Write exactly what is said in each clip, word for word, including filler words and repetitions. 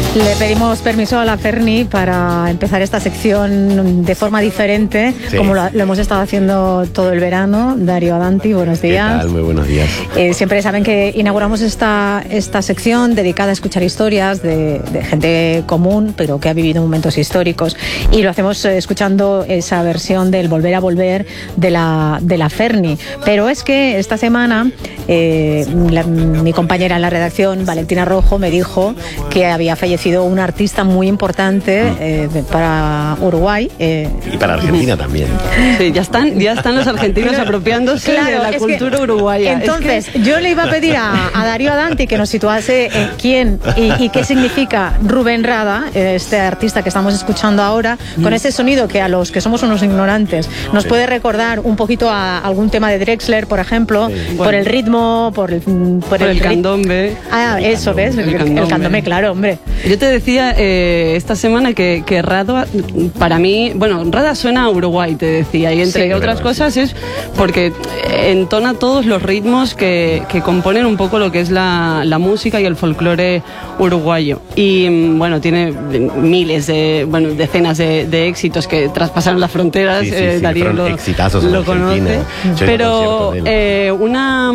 Le pedimos permiso a la Ferni para empezar esta sección de forma diferente, sí, como lo, lo hemos estado haciendo todo el verano. Darío Adanti, buenos días. ¿Qué tal? Muy buenos días. Eh, siempre saben que inauguramos esta, esta sección dedicada a escuchar historias de, de gente común, pero que ha vivido momentos históricos. Y lo hacemos eh, escuchando esa versión del Volver a Volver de la, de la Ferni. Pero es que esta semana eh, la, mi compañera en la redacción, Valentina Rojo, me dijo que había fallecido un artista muy importante eh, para Uruguay. Eh. Y para Argentina también. Sí, ya están, ya están los argentinos apropiándose claro, de la cultura que, uruguaya. Entonces, es que... yo le iba a pedir a, a Darío Adanti que nos situase en quién y, y qué significa Rubén Rada, este artista que estamos escuchando ahora, con ese sonido que a los que somos unos ignorantes nos sí. puede recordar un poquito a algún tema de Drexler, por ejemplo, sí. por bueno. el ritmo, por el, por por el, el candombe. Ah, el eso, candombe, ¿ves? El, el, candombe. el candombe, claro, hombre. Yo te decía eh, esta semana que, que Rada, para mí, bueno, Rada suena a Uruguay, te decía, y entre sí, otras verdad, cosas sí. es porque entona todos los ritmos que, que componen un poco lo que es la, la música y el folclore uruguayo. Y bueno, tiene miles de, bueno, decenas de, de éxitos que traspasaron las fronteras, sí, sí, eh, sí, Darío lo, lo conoce. Pero eh, una,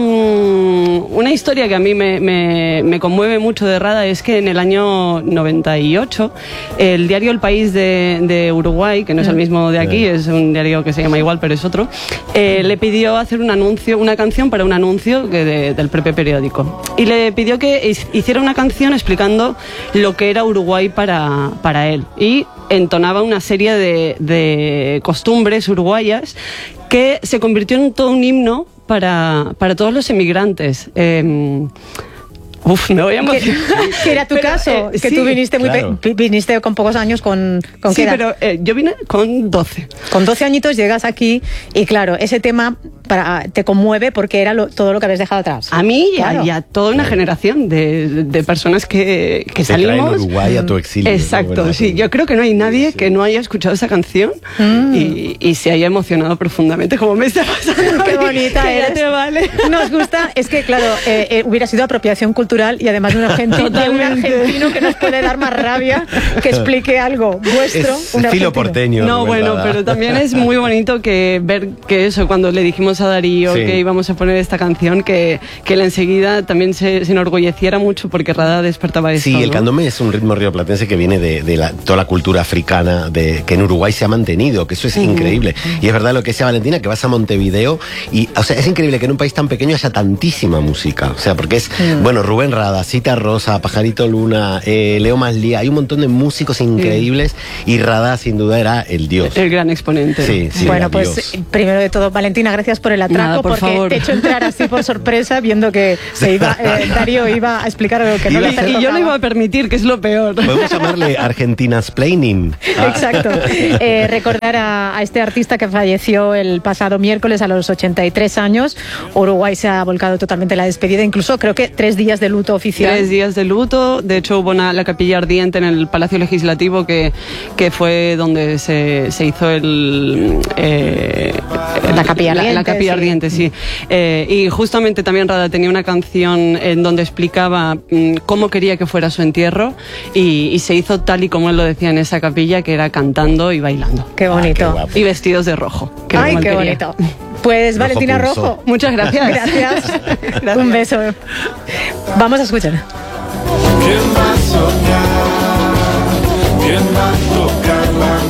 una historia que a mí me, me, me conmueve mucho de Rada es que en el año noventa y ocho el diario El País de, de Uruguay, que no es el mismo de aquí, es un diario que se llama igual pero es otro, eh, le pidió hacer un anuncio, una canción para un anuncio que de, del propio periódico, y le pidió que hiciera una canción explicando lo que era Uruguay para, para él, y entonaba una serie de, de costumbres uruguayas que se convirtió en todo un himno para, para todos los emigrantes. eh, Uf, me voy a emocionar. Que, que era tu pero, caso, eh, que sí, tú viniste muy claro. pe viniste con pocos años, con, con sí, qué edad? pero eh, yo vine con doce. Con doce añitos llegas aquí y claro, ese tema para, te conmueve porque era lo, todo lo que habías dejado atrás. A mí claro. y a, a toda una generación de, de personas que, que te salimos. Traen Uruguay a tu exilio. Exacto, ¿no? Sí. Yo creo que no hay nadie sí. que no haya escuchado esa canción mm. y, y se haya emocionado profundamente, como me está pasando. Qué bonita que eres. Ya te vale. Nos gusta, es que claro, eh, eh, hubiera sido apropiación cultural y además de una de un argentino que nos puede dar más rabia que explique algo vuestro. Es un estilo porteño. No, bueno, pero también es muy bonito que ver que eso, cuando le dijimos a Darío sí. que íbamos a poner esta canción, que, que él enseguida también se, se enorgulleciera mucho porque Rada despertaba esto. Sí, ¿no? el candombe es un ritmo rioplatense que viene de, de la, toda la cultura africana de, que en Uruguay se ha mantenido, que eso es uh-huh. increíble. Y es verdad lo que decía Valentina, que vas a Montevideo y, o sea, es increíble que en un país tan pequeño haya tantísima música. O sea, porque es, uh-huh. bueno, Rubén Rada, Cita Rosa, Pajarito Luna, eh, Leo Maslía, hay un montón de músicos increíbles sí. y Rada sin duda era el dios. El gran exponente. Sí, sí, bueno, pues Dios. Primero de todo, Valentina, gracias por el atraco, Nada, por porque favor. te he hecho entrar así por sorpresa, viendo que se iba, eh, Darío iba a explicar algo que no le pertocaba. Y yo lo iba a permitir, que es lo peor. Podemos llamarle Argentina's-plaining. Ah. Exacto. Eh, recordar a, a este artista que falleció el pasado miércoles a los ochenta y tres años. Uruguay se ha volcado totalmente en la despedida, incluso creo que tres días de luto oficial. Tres días de luto, de hecho hubo una, la capilla ardiente en el Palacio Legislativo que, que fue donde se, se hizo el... Eh, la capilla ardiente. La, la capilla sí. ardiente, sí. Eh, y justamente también Rada tenía una canción en donde explicaba mm, cómo quería que fuera su entierro y, y se hizo tal y como él lo decía en esa capilla, que era cantando y bailando. Qué bonito. Ah, qué y vestidos de rojo. Que Ay, qué quería. Bonito. Pues rojo Valentina pulso. Rojo. Muchas gracias. Gracias. Gracias. Un beso. Vamos a escuchar. ¿Quién va a soñar? ¿Quién va a tocar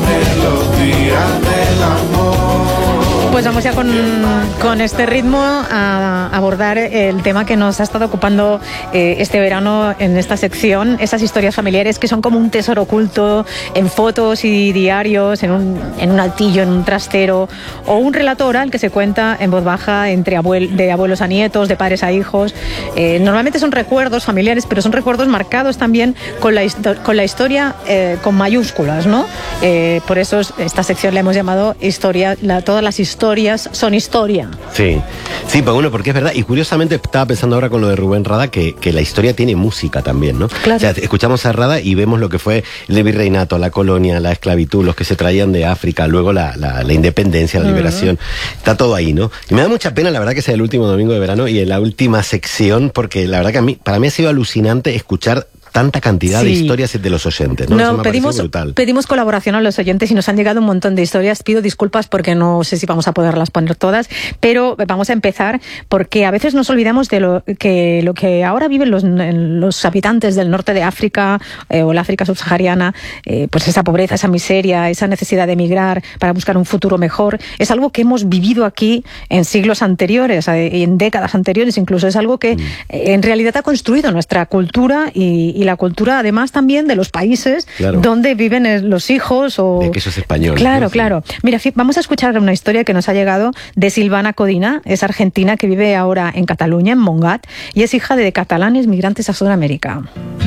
la melodía del amor? Pues vamos ya con, con este ritmo a abordar el tema que nos ha estado ocupando eh, este verano en esta sección, esas historias familiares que son como un tesoro oculto en fotos y diarios, en un, en un altillo, en un trastero, o un relato oral que se cuenta en voz baja entre abuel, de abuelos a nietos, de padres a hijos. Eh, normalmente son recuerdos familiares, pero son recuerdos marcados también con la, con la historia eh, con mayúsculas, ¿no? Eh, por eso esta sección la hemos llamado historia, la, todas las historias son historia. Sí, sí, pues bueno, porque es verdad. Y curiosamente estaba pensando ahora con lo de Rubén Rada que, que la historia tiene música también, ¿no? Claro. O sea, escuchamos a Rada y vemos lo que fue el virreinato, la colonia, la esclavitud, los que se traían de África, luego la, la, la independencia, la liberación. Uh-huh. Está todo ahí, ¿no? Y me da mucha pena, la verdad, que sea el último domingo de verano y en la última sección, porque la verdad que a mí, para mí ha sido alucinante escuchar tanta cantidad sí. de historias de los oyentes, ¿no? No, pedimos, pedimos colaboración a los oyentes y nos han llegado un montón de historias. Pido disculpas porque no sé si vamos a poderlas poner todas, pero vamos a empezar porque a veces nos olvidamos de lo que, lo que ahora viven los, los habitantes del norte de África eh, o la África subsahariana, eh, pues esa pobreza, esa miseria, esa necesidad de emigrar para buscar un futuro mejor, es algo que hemos vivido aquí en siglos anteriores, eh, en décadas anteriores incluso. Es algo que mm. eh, en realidad ha construido nuestra cultura y, y la cultura además también de los países claro. donde viven los hijos o... De que eso es español. Claro, ¿no? claro. Mira, vamos a escuchar una historia que nos ha llegado de Silvana Codina, es argentina que vive ahora en Cataluña, en Montgat, y es hija de catalanes migrantes a Sudamérica.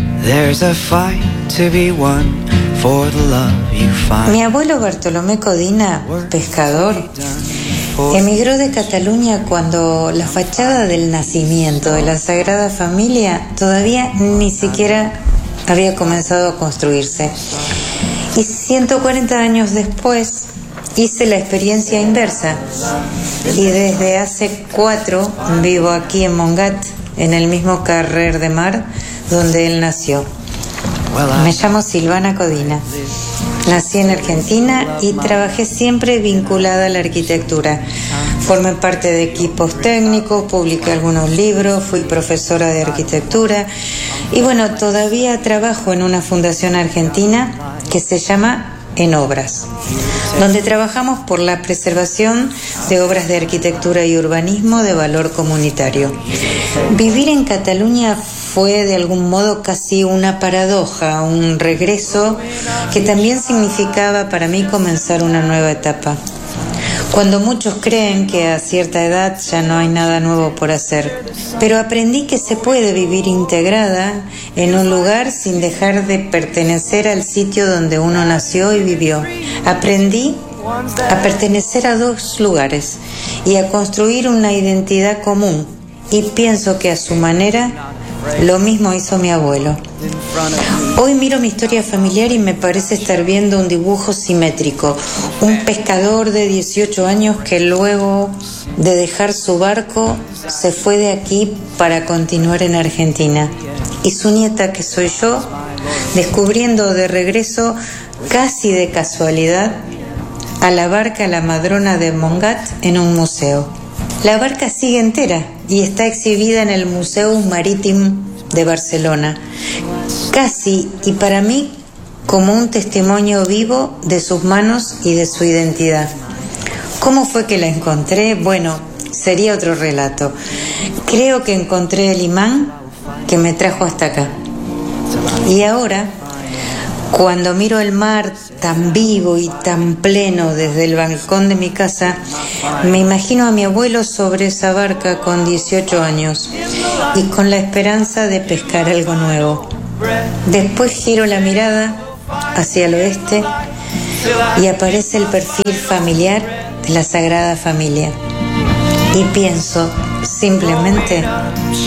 Mi abuelo Bartolomé Codina, pescador, emigró de Cataluña cuando la fachada del nacimiento de la Sagrada Familia todavía ni siquiera había comenzado a construirse. Y ciento cuarenta años después hice la experiencia inversa. Y desde hace cuatro vivo aquí en Montgat, en el mismo carrer de mar donde él nació. Me llamo Silvana Codina. Nací en Argentina y trabajé siempre vinculada a la arquitectura. Formé parte de equipos técnicos, publiqué algunos libros, fui profesora de arquitectura y bueno, todavía trabajo en una fundación argentina que se llama En Obras, donde trabajamos por la preservación de obras de arquitectura y urbanismo de valor comunitario. Vivir en Cataluña fue de algún modo casi una paradoja, un regreso que también significaba para mí comenzar una nueva etapa. Cuando muchos creen que a cierta edad ya no hay nada nuevo por hacer, pero aprendí que se puede vivir integrada en un lugar sin dejar de pertenecer al sitio donde uno nació y vivió. Aprendí a pertenecer a dos lugares y a construir una identidad común, y pienso que a su manera lo mismo hizo mi abuelo. Hoy miro mi historia familiar y me parece estar viendo un dibujo simétrico. Un pescador de dieciocho años que luego de dejar su barco se fue de aquí para continuar en Argentina. Y su nieta, que soy yo, descubriendo de regreso, casi de casualidad, a la barca La Madrona de Montgat en un museo. La barca sigue entera y está exhibida en el Museu Marítim de Barcelona, casi y para mí como un testimonio vivo de sus manos y de su identidad. ¿Cómo fue que la encontré? Bueno, sería otro relato. Creo que encontré el imán que me trajo hasta acá. Y ahora, cuando miro el mar tan vivo y tan pleno desde el balcón de mi casa, me imagino a mi abuelo sobre esa barca con dieciocho años y con la esperanza de pescar algo nuevo. Después giro la mirada hacia el oeste y aparece el perfil familiar de la Sagrada Familia. Y pienso simplemente